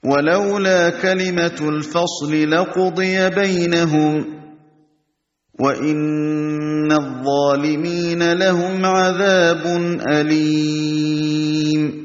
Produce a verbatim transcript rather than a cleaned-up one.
ولولا كلمة الفصل لقضي بينهم وإن الظالمين لهم عذاب أليم